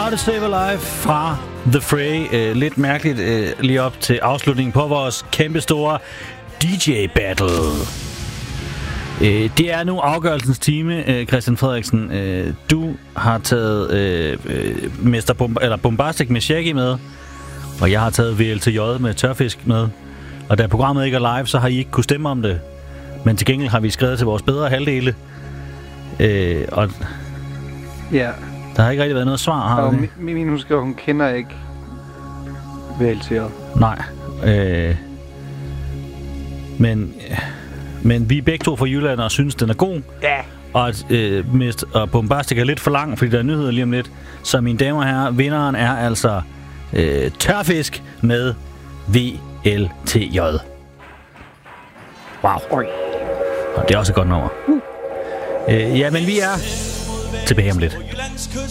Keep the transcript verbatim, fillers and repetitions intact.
Hard to Save Alive fra The Fray. Uh, lidt mærkeligt uh, lige op til afslutningen på vores kæmpe store D J-battle. Uh, det er nu afgørelsens time, uh, Christian Frederiksen. Uh, du har taget uh, uh, Mister Bomb- eller Bombastic med Shaggy med, og jeg har taget V L T J med Tørfisk med. Og da programmet ikke er live, så har I ikke kunne stemme om det. Men til gengæld har vi skrevet til vores bedre halvdele. Uh, og ja. Der har ikke rigtig været noget svar, har det? Min husker, hun kender ikke V L T J. Nej. Øh, men, men vi er begge to fra Jylland og synes, den er god. Ja. Og at øh, Mist og Bombastic er lidt for lang, fordi der er nyheder lige om lidt. Så mine damer og herrer, vinderen er altså øh, Tørfisk med V L T J. Wow. Oj. Og det er også et godt nummer. Uh. Øh, ja, men vi er tilbage om lidt.